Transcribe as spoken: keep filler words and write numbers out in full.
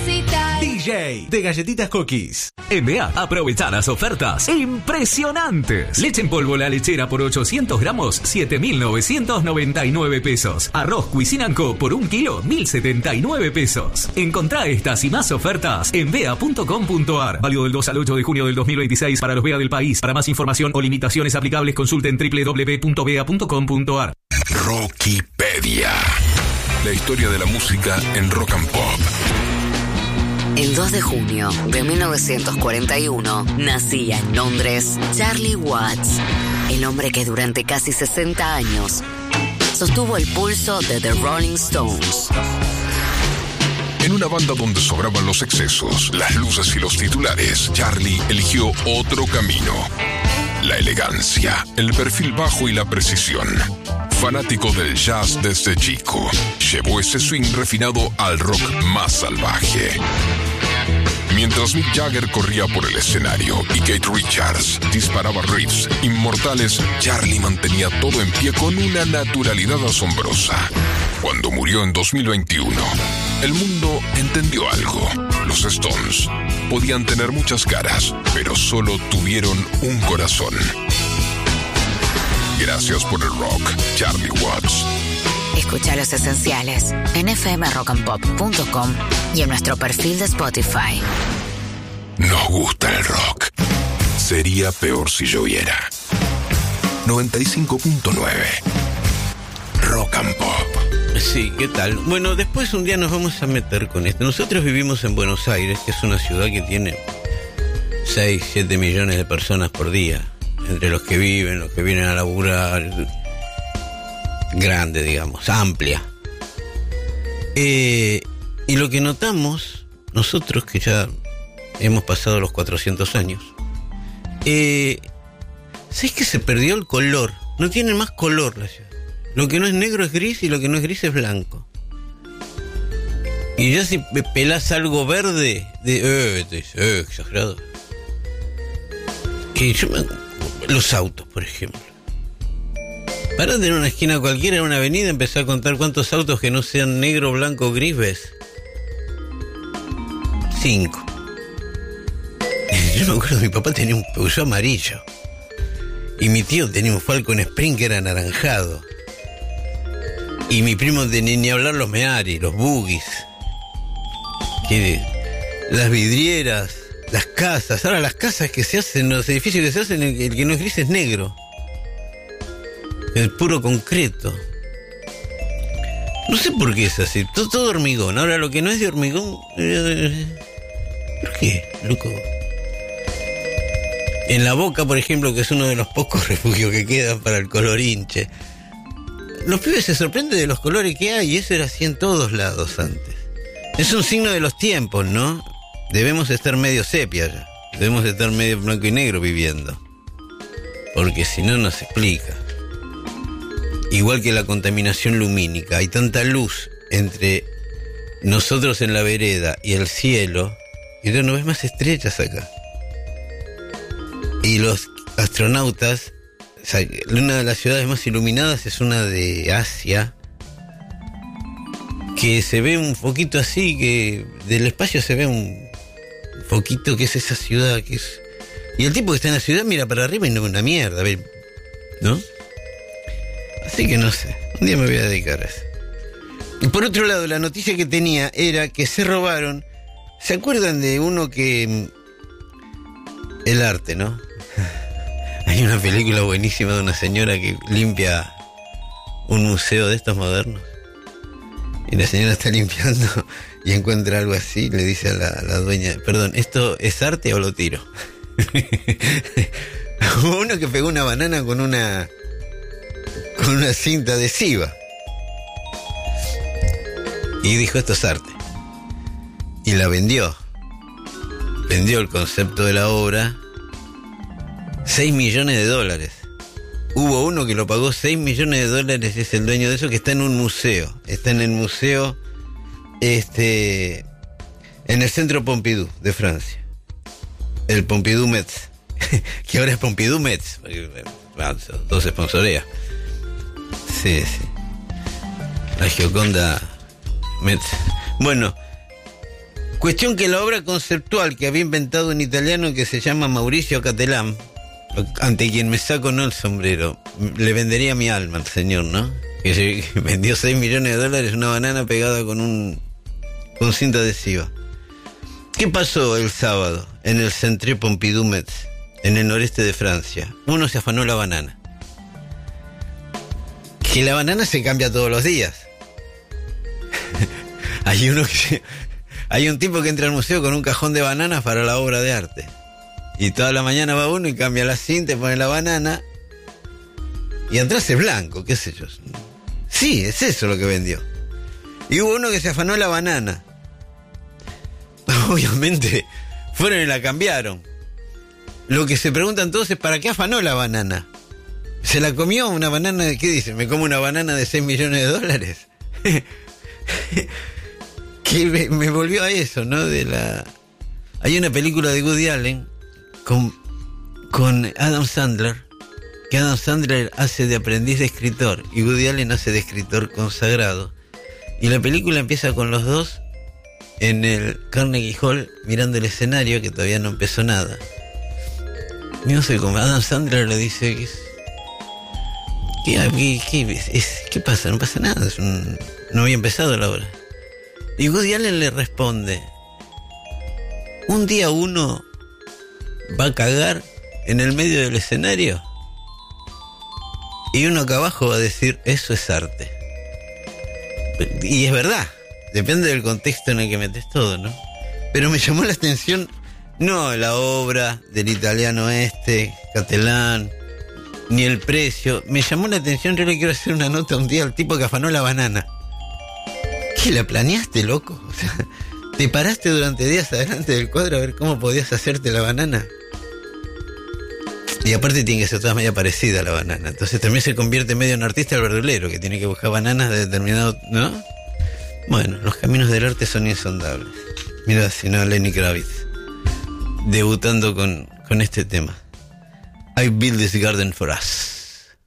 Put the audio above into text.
necesitas. D J de Galletitas Cookies. En B A, aprovecha las ofertas impresionantes. Leche en polvo La Lechera por ochocientos gramos, siete mil novecientos noventa y nueve pesos. Arroz Cuisine Co por un kilo, mil setenta y nueve pesos. Encontrá estas y más ofertas en bea punto com punto ar. Válido del dos al ocho de junio del dos mil veintiséis para los B E A del país. Para más información o limitaciones aplicables, consulten doble u doble u doble u punto bea punto com punto ar. Rockipedia. La historia de la música en rock and pop. El dos de junio de mil novecientos cuarenta y uno nacía en Londres Charlie Watts, el hombre que durante casi sesenta años sostuvo el pulso de The Rolling Stones. En una banda donde sobraban los excesos, las luces y los titulares, Charlie eligió otro camino. La elegancia, el perfil bajo y la precisión. Fanático del jazz desde chico, llevó ese swing refinado al rock más salvaje. Mientras Mick Jagger corría por el escenario y Keith Richards disparaba riffs inmortales, Charlie mantenía todo en pie con una naturalidad asombrosa. Cuando murió en dos mil veintiuno, el mundo entendió algo. Los Stones podían tener muchas caras, pero solo tuvieron un corazón. Gracias por el rock, Charlie Watts. Escucha Los Esenciales en f m rock and pop punto com y en nuestro perfil de Spotify. Nos gusta el rock. Sería peor si lloviera. noventa y cinco punto nueve Rock and Pop. Sí, ¿qué tal? Bueno, después un día nos vamos a meter con esto. Nosotros vivimos en Buenos Aires, que es una ciudad que tiene seis, siete millones de personas por día. Entre los que viven, los que vienen a laburar. Grande, digamos, amplia. Eh, y lo que notamos, nosotros que ya hemos pasado los cuatrocientos años, eh, ¿sabes que se perdió el color? No tiene más color la ciudad. Lo que no es negro es gris y lo que no es gris es blanco. Y ya si pelás algo verde, de, eh, de, eh, exagerado. Y yo me, los autos, por ejemplo. Parate en una esquina cualquiera, en una avenida, empezá a contar cuántos autos que no sean negro, blanco, gris ves. Cinco. Yo me acuerdo, mi papá tenía un Peugeot amarillo. Y mi tío tenía un Falcon Spring que era anaranjado. Y mi primo tenía ni hablar los Meari, los buggies. Que, las vidrieras, las casas. Ahora las casas que se hacen, los edificios que se hacen, el, el que no es gris es negro. El puro concreto. No sé por qué es así. Todo, todo hormigón. Ahora lo que no es de hormigón. ¿Por qué, loco? En La Boca, por ejemplo, que es uno de los pocos refugios que quedan para el color hinche. Los pibes se sorprenden de los colores que hay. Y eso era así en todos lados antes. Es un signo de los tiempos, ¿no? Debemos estar medio sepia ya. Debemos estar medio blanco y negro viviendo. Porque si no, no se explica. Igual que la contaminación lumínica, hay tanta luz entre nosotros en la vereda y el cielo, y tú no ves más estrellas acá. Y los astronautas, o sea, una de las ciudades más iluminadas es una de Asia, que se ve un foquito así, que del espacio se ve un foquito que es esa ciudad, que es... Y el tipo que está en la ciudad mira para arriba y no ve una mierda, ¿no? Así que no sé, un día me voy a dedicar a eso. Y por otro lado, la noticia que tenía era que se robaron. ¿Se acuerdan de uno que... El arte, ¿no? Hay una película buenísima de una señora que limpia un museo de estos modernos. Y la señora está limpiando y encuentra algo así, le dice a la, a la dueña, perdón, ¿esto es arte o lo tiro? Uno que pegó una banana con una... con una cinta adhesiva. Y dijo, esto es arte. Y la vendió. Vendió el concepto de la obra. seis millones de dólares. Hubo uno que lo pagó seis millones de dólares, es el dueño de eso, que está en un museo. Está en el museo, este, en el Centro Pompidou de Francia. El Pompidou Metz. Que ahora es Pompidou Metz. Dos sponsorea. Sí, sí. La Gioconda Metz. Bueno, Cuestión que la obra conceptual que había inventado un italiano que se llama Mauricio Cattelan, ante quien me saco no el sombrero, le vendería mi alma al señor, ¿no? Que vendió seis millones de dólares una banana pegada con un con cinta adhesiva. ¿Qué pasó el sábado en el Centre Pompidou Metz, en el noreste de Francia? Uno se afanó la banana. Que la banana se cambia todos los días. Hay uno que se, hay un tipo que entra al museo con un cajón de bananas para la obra de arte. Y toda la mañana va uno y cambia la cinta y pone la banana. Y atrás es blanco, qué sé yo. Sí, es eso lo que vendió. Y hubo uno que se afanó la banana. Obviamente fueron y la cambiaron. Lo que se preguntan todos es ¿para qué afanó la banana? ¿Se la comió una banana de qué dice? ¿Me como una banana de seis millones de dólares? Que me, me volvió a eso, ¿no? De la... Hay una película de Woody Allen con, con Adam Sandler, que Adam Sandler hace de aprendiz de escritor y Woody Allen hace de escritor consagrado. Y la película empieza con los dos en el Carnegie Hall mirando el escenario, que todavía no empezó nada. Y no sé cómo Adam Sandler le dice ¿qué, qué, qué, es, ¿qué pasa? No pasa nada, es un, no había empezado la obra. Y Woody Allen le responde: un día uno va a cagar en el medio del escenario y uno acá abajo va a decir eso es arte. Y es verdad, depende del contexto en el que metes todo, ¿no? Pero me llamó la atención no la obra del italiano este, Cattelan, ni el precio. Me llamó la atención, yo le quiero hacer una nota un día al tipo que afanó la banana. ¿Qué, la planeaste, loco? O sea, ¿te paraste durante días adelante del cuadro a ver cómo podías hacerte la banana? Y aparte tiene que ser toda media parecida a la banana. Entonces también se convierte medio en artista el verdulero, que tiene que buscar bananas de determinado... ¿no? Bueno, los caminos del arte son insondables. Mira, si no, Lenny Kravitz debutando con, con este tema. I built this garden for us.